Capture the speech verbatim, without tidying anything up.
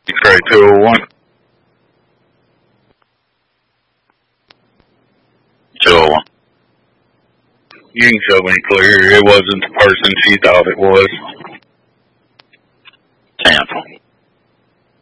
X-ray two oh one. two oh one. You can show me clear. It wasn't the person she thought it was. Cancel.